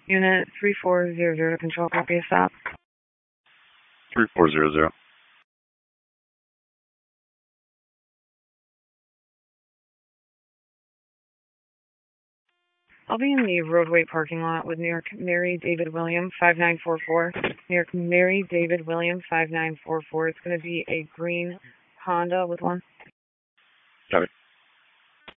Unit 3400, control, copy, stop. 3400. I'll be in the roadway parking lot with New York Mary David William 5944. New York Mary David William 5944. It's going to be a green Honda with one. Copy.